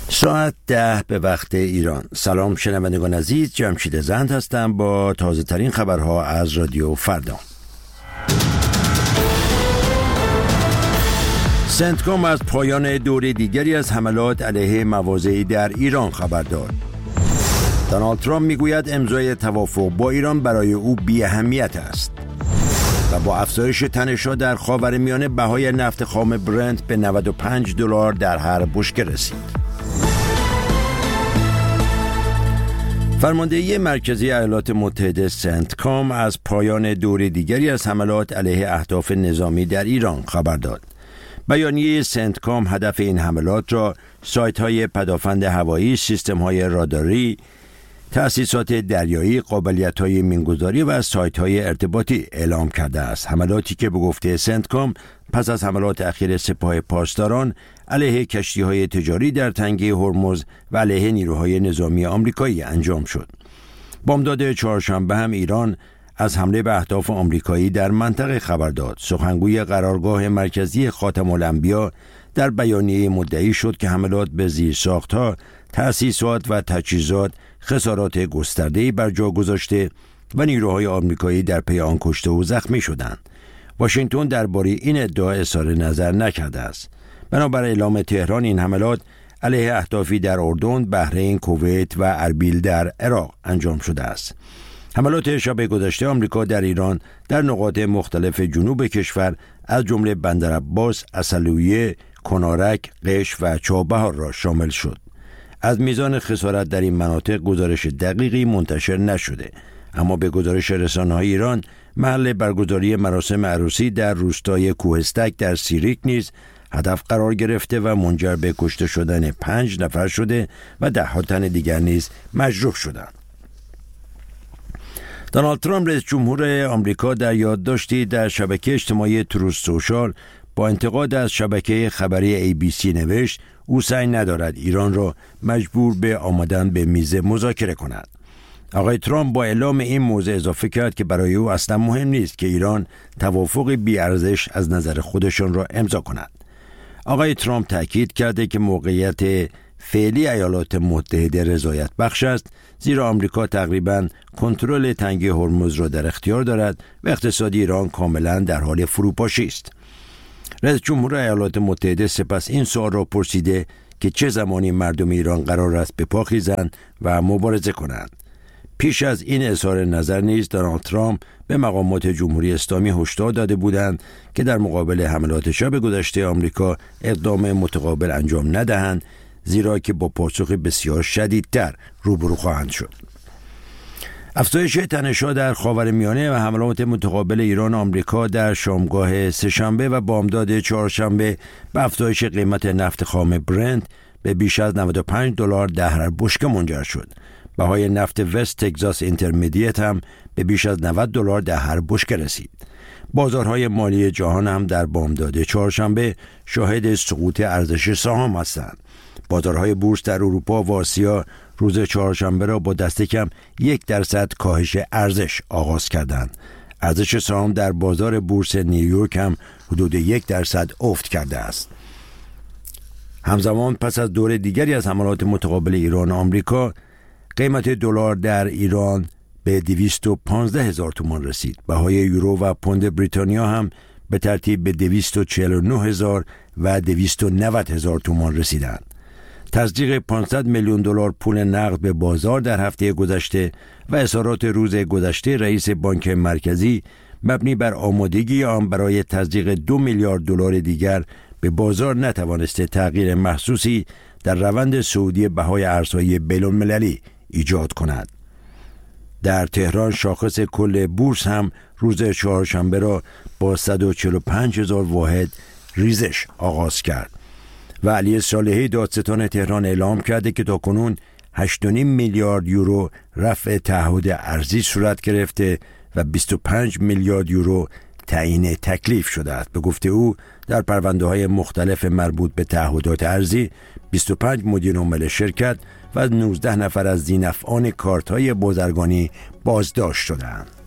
ساعت 10 به وقت ایران. سلام شنوندگان عزیز، جمشید زند هستم با تازه ترین خبرها از رادیو فردا. سنتکام از پایان دوره دیگری از حملات علیه مواضعی در ایران خبر داد. دونالد ترامپ میگوید امضای توافق با ایران برای او بی اهمیت است. و با افزایش تنش‌ها در خاورمیانه بهای نفت خام برنت به $95 در هر بشکه رسید. فرماندهی مرکزی ایالات متحده سنتکام از پایان دوره دیگری از حملات علیه اهداف نظامی در ایران خبر داد. بیانیه سنتکام هدف این حملات را سایت‌های پدافند هوایی، سیستم‌های راداری، تأسیسات دریایی، قابلیت‌های مینگذاری و سایت‌های ارتباطی اعلام کرده است. حملاتی که به گفته سنتکام پس از حملات اخیر سپاه پاسداران علیه کشتی‌های تجاری در تنگه هرمز و علیه نیروهای نظامی آمریکایی انجام شد. بامداد چهارشنبه هم ایران از حمله به اهداف آمریکایی در منطقه خبر داد. سخنگوی قرارگاه مرکزی خاتم الانبیا در بیانیه مدعی شد که حملات به زیرساخت‌ها، تأسیسات و تجهیزات خسارات گسترده‌ای بر جا گذاشته و نیروهای آمریکایی در پی آن کشته و زخمی شدند. واشنگتن درباره این ادعا اظهار نظر نکرده است. بنابر اعلام تهران این حملات علیه اهدافی در اردن، بحرین، کویت و اربیل در عراق انجام شده است. حملات شب گذشته آمریکا در ایران در نقاط مختلف جنوب کشور از جمله بندرعباس، عسلویه، کنارک، قش و چابهار را شامل شد. از میزان خسارت در این مناطق گزارش دقیقی منتشر نشده، اما به گزارش رسانه‌های ایران محل برگزاری مراسم عروسی در روستای کوهستک در سیریک نیز هدف قرار گرفته و منجر به کشته شدن 5 نفر شده و 10 تن دیگر نیز مجروح شدند. دونالد ترامپ رئیس جمهور آمریکا در یادداشتی در شبکه اجتماعی تروث سوشال با انتقاد از شبکه خبری ABC نوشت او سعی ندارد ایران را مجبور به آمدن به میز مذاکره کند. آقای ترامپ با اعلام این موضوع اضافه کرد که برای او اصلا مهم نیست که ایران توافق بی‌ارزش از نظر خودشان را امضا کند. آقای ترامپ تاکید کرده که موقعیت فعلی ایالات متحده رضایت بخش است، زیرا آمریکا تقریباً کنترل تنگه هرمز را در اختیار دارد و اقتصاد ایران کاملاً در حال فروپاشی است. رئیس جمهور ایالات متحده سپس این سوال را پرسیده که چه زمانی مردم ایران قرار است به پا خیزند و مبارزه کنند. پیش از این اظهار نظر نیز دونالد ترامپ به مقامات جمهوری اسلامی هشدار داده بودند که در مقابل حملات شب گذشته آمریکا اقدام متقابل انجام ندهند، زیرا که با پاسخ بسیار شدیدتر روبرو خواهند شد. افزایش تنش‌ها در خاورمیانه و حملات متقابل ایران و آمریکا در شامگاه سه‌شنبه و بامداد چهارشنبه به افزایش قیمت نفت خام برنت به بیش از $95 در هر بشکه منجر شد. بهای نفت وست تگزاس اینترمدیت هم به بیش از $90 در هر بشکه رسید. بازارهای مالی جهان هم در بامداد چهارشنبه شاهد سقوط ارزش سهام هستند. بازارهای بورس در اروپا و آسیا روز چهارشنبه را با دست کم 1% کاهش ارزش آغاز کردند. ارزش سهام در بازار بورس نیویورک هم حدود 1% افت کرده است. همزمان پس از دور دیگری از حملات متقابل ایران و آمریکا، قیمت دلار در ایران به 215,000 تومان رسید. بهای یورو و پوند بریتانیا هم به ترتیب به 249,000 و 290,000 تومان رسیدند. تصدیق $500 میلیون پول نقد به بازار در هفته گذشته و اظهارات روز گذشته رئیس بانک مرکزی مبنی بر آمادگی آن برای تصدیق $2 میلیارد دیگر به بازار نتوانسته تغییر محسوسی در روند صعودی بهای ارزهای بین‌المللی ایجاد کند. در تهران شاخص کل بورس هم روز چهارشنبه را با 145,000 واحد ریزش آغاز کرد و علی صالحی دادستان تهران اعلام کرده که تاکنون 8.5 میلیارد یورو رفع تعهد ارزی صورت گرفته و 25 میلیارد یورو تعیین تکلیف شده است. به گفته او در پرونده‌های مختلف مربوط به تعهدات ارزی 25 مدیر عامل شرکت و 19 نفر از ذی‌نفعان کارت‌های بازرگانی بازداشت شدند.